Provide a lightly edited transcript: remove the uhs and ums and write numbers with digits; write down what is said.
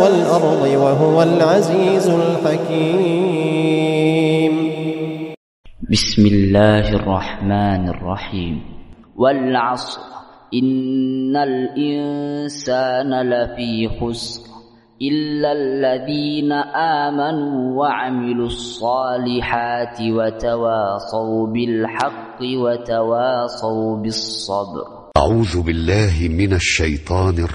والأرض وهو العزيز الحكيم. بسم الله الرحمن الرحيم. والعصر إن الإنسان لفي خسر إلا الذين آمنوا وعملوا الصالحات وتواصوا بالحق وتواصوا بالصبر. أعوذ بالله من الشيطان